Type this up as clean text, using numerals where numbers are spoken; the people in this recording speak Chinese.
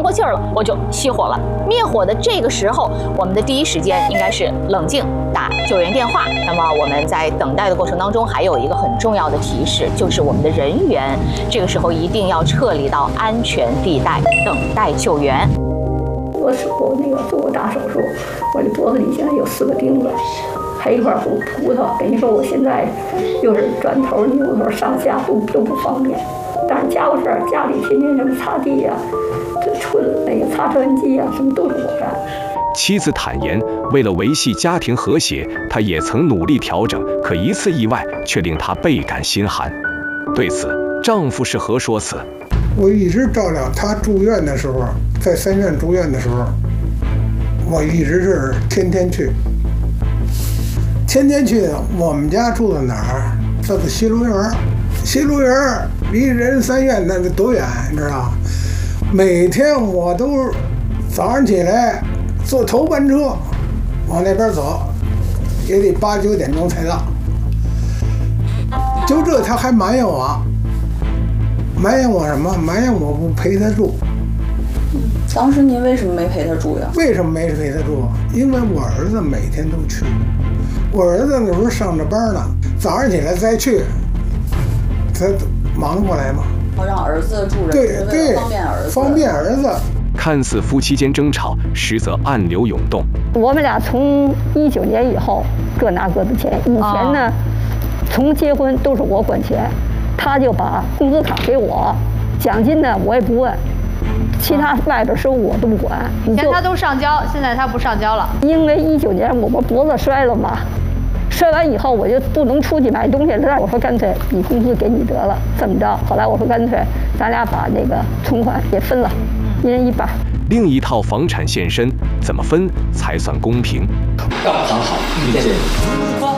过气儿了，我就熄火了。灭火的这个时候，我们的第一时间应该是冷静，打救援电话。那么我们在等待的过程当中，还有一个很重要的提示，就是我们的人员这个时候一定要撤离到安全地带，等待救援。 我手那个做过大手术，我的脖子里现在有4个钉子，还一块骨头。等于说我现在又是转头扭头上下都不方便。但是家务事儿，家里天天什么擦地呀、这春那个擦抽烟机呀，什么都是我干。 妻子坦言，为了维系家庭和谐，她也曾努力调整，可一次意外却令她倍感心寒。对此，丈夫是何说辞？ 我一直照料她住院的时候，在3院住院的时候，我一直是天天去。我们家住在哪儿？这个西路园。西路园离人3院那个多远，你知道？每天我都早上起来坐头班车往那边走，也得8、9点钟才到。就这他还埋怨我，什么？埋怨我不陪他住。 当时您为什么没陪他住呀？ 为什么没陪他住？因为我儿子每天都去，我儿子那时候上着班呢，早上起来再去。他忙过来嘛？ 让儿子住着， 对，方便儿子。 看似夫妻间争吵，实则暗流涌动。 我们俩从19年以后各拿各的钱。以前呢，从结婚都是我管钱，他就把工资卡给我，奖金呢我也不问，其他外边收入我都不管。 以前他都上交，现在他不上交了。 因为19年我不脖子摔了嘛。摔完以后我就不能出去买东西了，我说干脆你工资给你得了，这么着。后来我说干脆咱俩把那个存款也分了，1人1半。 另一套房产现身，怎么分才算公平？ 刚谈好，遇见